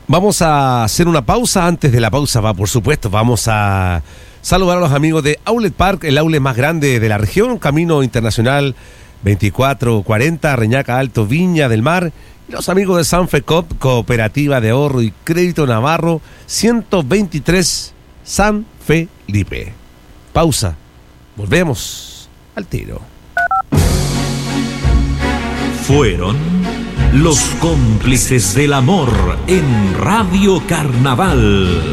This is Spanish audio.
Vamos a hacer una pausa. Antes de la pausa, por supuesto, vamos a saludar a los amigos de Outlet Park, el outlet más grande de la región, Camino Internacional 2440, Reñaca Alto, Viña del Mar. Y los amigos de Sanfecop, Cooperativa de Ahorro y Crédito Navarro, 123 San Felipe. Pausa. Volvemos al tiro. Fueron los cómplices del amor en Radio Carnaval.